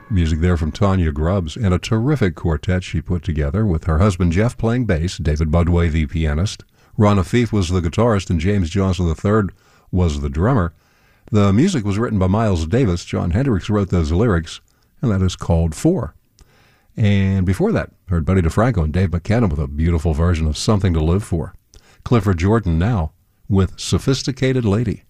Music there from Tanya Grubbs, and a terrific quartet she put together with her husband Jeff playing bass, David Budway the pianist, Ron Afif was the guitarist, and James Johnson III was the drummer. The music was written by Miles Davis. Jon Hendricks wrote those lyrics, and that is called For. And before that, heard Buddy DeFranco and Dave McKenna with a beautiful version of Something to Live For. Clifford Jordan now with Sophisticated Lady.